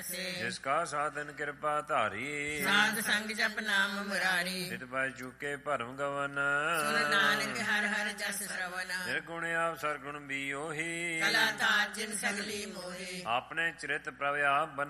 ਵਸੇ। ਜਿਸ ਕਾ ਸਾਧਨ ਕਿਰਪਾ ਧਾਰੀ ਸਾਧ ਸੰਗ ਜਪ ਨਾਮ ਮੁਰਾਰੀ। ਨਿਤ ਪੈ ਚੁਕੇ ਭਰਮ ਗਵਨ ਸੁਨ ਨਾਨਕ ਹਰ ਹਰ ਜਸ ਸਰਵਨ। ਨਿਰਗੁਣ ਆਪ ਸਰਗੁਣ ਵੀ ਉਹੀ ਕਲਾ ਤਾਰ ਜਿਨ ਸਗਲੀ ਮੋਹੀ। ਆਪਣੇ ਚਰਿਤ ਪ੍ਰਭ ਆਪ